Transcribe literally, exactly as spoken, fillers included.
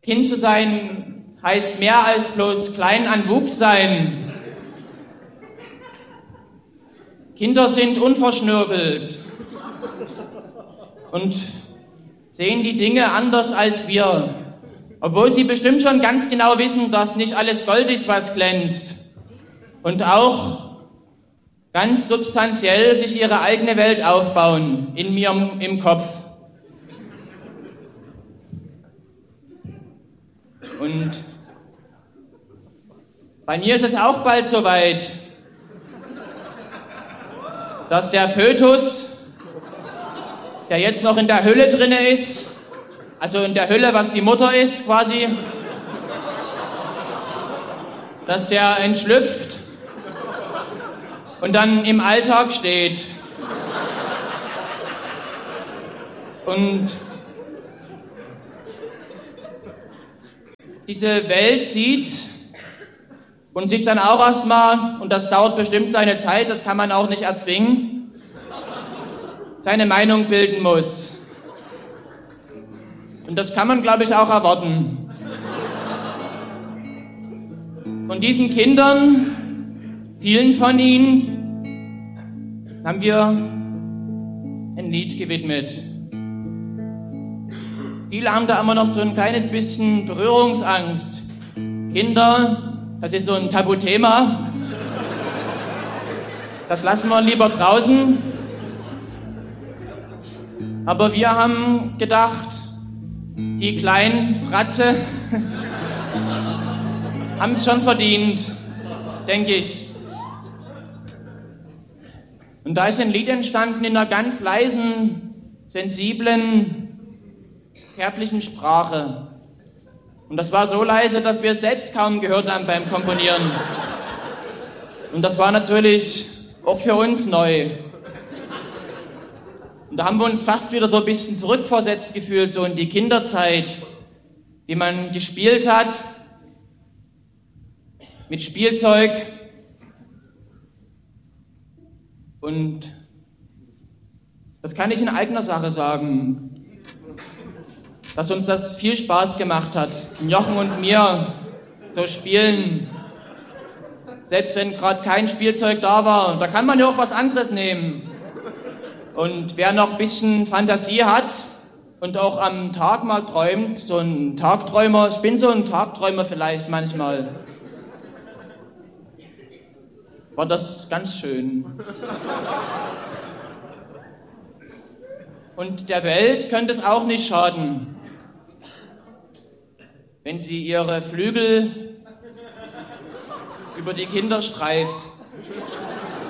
Kind zu sein heißt mehr als bloß klein an Wuchs sein. Kinder sind unverschnörkelt und sehen die Dinge anders als wir, obwohl sie bestimmt schon ganz genau wissen, dass nicht alles Gold ist, was glänzt, und auch ganz substanziell sich ihre eigene Welt aufbauen, in mir im Kopf. Und bei mir ist es auch bald soweit, dass der Fötus, der jetzt noch in der Hülle drinne ist, also in der Hülle, was die Mutter ist quasi, dass der entschlüpft und dann im Alltag steht. Und diese Welt sieht und sich dann auch erstmal, und das dauert bestimmt seine Zeit, das kann man auch nicht erzwingen, seine Meinung bilden muss. Und das kann man, glaube ich, auch erwarten. Und diesen Kindern, vielen von ihnen, haben wir ein Lied gewidmet. Viele haben da immer noch so ein kleines bisschen Berührungsangst. Kinder, das ist so ein Tabuthema. Das lassen wir lieber draußen. Aber wir haben gedacht, die kleinen Fratze haben es schon verdient, denke ich. Und da ist ein Lied entstanden in einer ganz leisen, sensiblen, zärtlichen Sprache. Und das war so leise, dass wir es selbst kaum gehört haben beim Komponieren. Und das war natürlich auch für uns neu. Und da haben wir uns fast wieder so ein bisschen zurückversetzt gefühlt, so in die Kinderzeit, wie man gespielt hat, mit Spielzeug. Und das kann ich in eigener Sache sagen, dass uns das viel Spaß gemacht hat, Jochen und mir so spielen. Selbst wenn gerade kein Spielzeug da war, da kann man ja auch was anderes nehmen. Und wer noch ein bisschen Fantasie hat und auch am Tag mal träumt, so ein Tagträumer, ich bin so ein Tagträumer vielleicht manchmal, war das ganz schön. Und der Welt könnte es auch nicht schaden, wenn sie ihre Flügel über die Kinder streift.